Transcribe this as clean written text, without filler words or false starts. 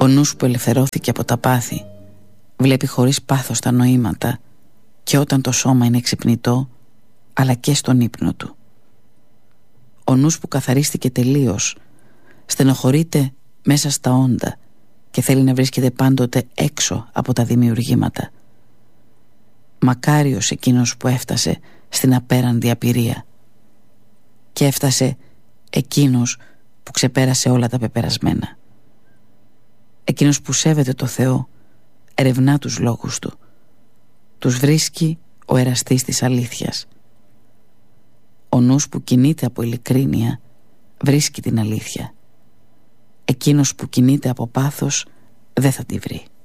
Ο νους που ελευθερώθηκε από τα πάθη βλέπει χωρίς πάθος τα νοήματα και όταν το σώμα είναι ξυπνητό, αλλά και στον ύπνο του. Ο νους που καθαρίστηκε τελείως στενοχωρείται μέσα στα όντα και θέλει να βρίσκεται πάντοτε έξω από τα δημιουργήματα. Μακάριος εκείνος που έφτασε στην απέραντη απειρία. Και έφτασε εκείνος που ξεπέρασε όλα τα πεπερασμένα. Εκείνος που σέβεται το Θεό, ερευνά τους λόγους του. Τους βρίσκει ο εραστής της αλήθειας. Ο νους που κινείται από ειλικρίνεια βρίσκει την αλήθεια. Εκείνος που κινείται από πάθος δεν θα τη βρει.